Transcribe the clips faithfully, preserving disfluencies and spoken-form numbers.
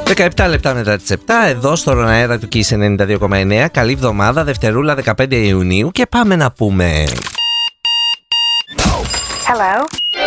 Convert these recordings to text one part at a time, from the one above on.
δεκαεπτά λεπτά μετά τις επτά, εδώ στον αέρα του Kiss ενενήντα δύο κόμμα εννέα. Καλή εβδομάδα, Δευτερούλα δεκαπέντε Ιουνίου, και πάμε να πούμε. Hello.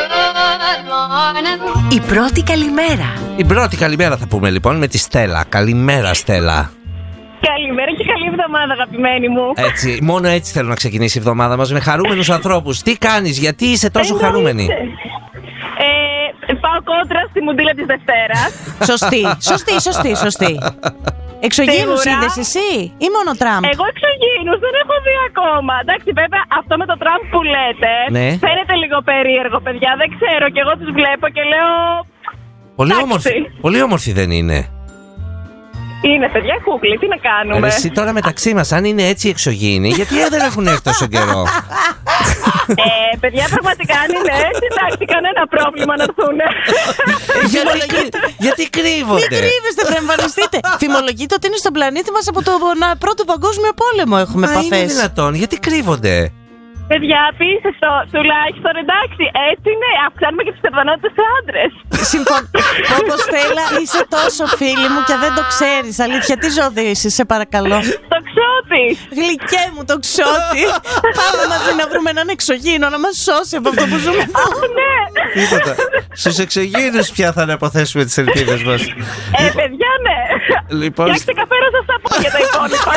Η πρώτη καλημέρα. Η πρώτη καλημέρα θα πούμε λοιπόν με τη Στέλλα. Καλημέρα, Στέλλα. Καλημέρα και καλή εβδομάδα, αγαπημένη μου. Έτσι, μόνο έτσι θέλω να ξεκινήσει η εβδομάδα μας, με χαρούμενους ανθρώπους. Τι κάνεις, γιατί είσαι τόσο Εννοείται. χαρούμενη? Ε, πάω κόντρα στη μουντίλα της Δευτέρας. Σωστή, σωστή, σωστή, σωστή. Εξωγήινους Σίγουρα. είδες εσύ ή μόνο Τραμπ? Εγώ εξωγήινους δεν έχω δει ακόμα. Εντάξει, βέβαια αυτό με το Τραμπ που λέτε Ναι. φαίνεται λίγο περίεργο, παιδιά. Δεν ξέρω, και εγώ τους βλέπω και λέω. Πολύ Εντάξει. όμορφη, πολύ όμορφη δεν είναι? Είναι παιδιά κούκλοι, τι να κάνουμε. Εσύ τώρα μεταξύ μας, αν είναι έτσι εξωγήινοι, γιατί δεν έχουν έρθει τόσο καιρό? Ε, παιδιά, πραγματικά αν είναι έτσι, εντάξει, κανένα πρόβλημα να έρθουν. γιατί, γιατί Μην κρύβονται? κρύβεστε, πρέπει να εμφανιστείτε. Φημολογείται ότι είναι στον πλανήτη μας από τον πρώτο παγκόσμιο πόλεμο. Έχουμε Μα είναι επαφές. δυνατόν, γιατί κρύβονται? Παιδιά, απίστευτο. Τουλάχιστον εντάξει, έτσι είναι. Αυξάνουμε και τις πιθανότητες σε άντρες. Συμφωνώ. Όπως Στέλλα, είσαι τόσο φίλη μου και δεν το ξέρεις. Αλήθεια, τι ζώδιο είσαι, σε παρακαλώ? Το ξώτης. Γλυκέ μου το ξώτη. Πάμε μαζί να βρούμε έναν εξωγήινο να μας σώσει από αυτό που ζούμε. Αχ, ναι. Τίποτα. Στους εξωγήινους πια θα αποθέσουμε τις ελπίδες μας. Ε, παιδιά, ναι. Λοιπόν, Φτιάξτε καφέ να σας τα πω για τα υπόλοιπα.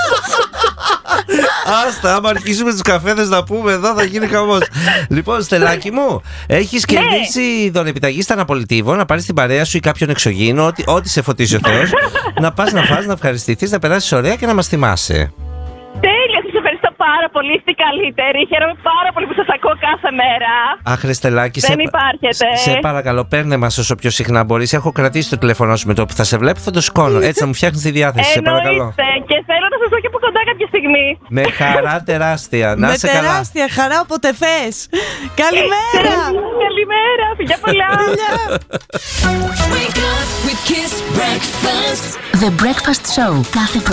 άστα, άμα αρχίσουμε τους καφέδες να πούμε εδώ θα γίνει χαμός. Λοιπόν, Στελάκι μου, έχεις Ναι. κερδίσει δωρεπιταγή στα Αναπολιτήβο, να πάρεις την παρέα σου ή κάποιον εξωγήινο, ό,τι, ό,τι σε φωτίζει ο Θεός, να πας να φας, να ευχαριστηθείς, να περάσεις ωραία και να μας θυμάσαι. Τέλεια, σας ευχαριστώ πάρα πολύ. Είστε καλύτεροι. Χαίρομαι πάρα πολύ που σας ακούω κάθε μέρα. Αχ, ρε Στελάκι, Δεν σε, υπάρχετε. σε παρακαλώ, παίρνε μας όσο πιο συχνά μπορείς. Έχω κρατήσει το τηλέφωνο σου, με το που θα σε βλέπω θα το σκόνω. Έτσι να μου φτιάχνεις τη διάθεση, σε παρακαλώ. Εννοείται. Και θέλω να σας δω και από κοντά κάποια στιγμή. Με χαρά τεράστια. Να Με είσαι καλά. τεράστια χαρά, όποτε θες. Καλημέρα. Καλημέρα. Φιλιά πολλά. Wake up with Kiss Breakfast. The Breakfast Show. Κάθε